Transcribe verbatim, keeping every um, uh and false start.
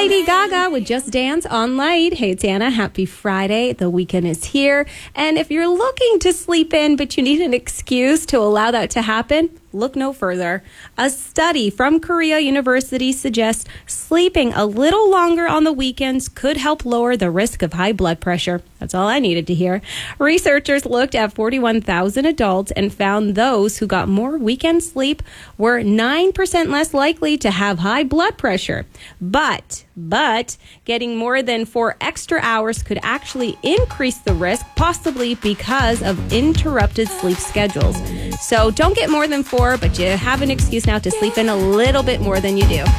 Lady Gaga with Just Dance on Light. Hey, it's Anna. Happy Friday. The weekend is here. And if you're looking to sleep in, but you need an excuse to allow that to happen, look no further. A study from Korea University suggests sleeping a little longer on the weekends could help lower the risk of high blood pressure. That's all I needed to hear. Researchers looked at forty-one thousand adults and found those who got more weekend sleep were nine percent less likely to have high blood pressure. But, but getting more than four extra hours could actually increase the risk, possibly because of interrupted sleep schedules. So don't get more than four, but you have an excuse now to sleep in a little bit more than you do.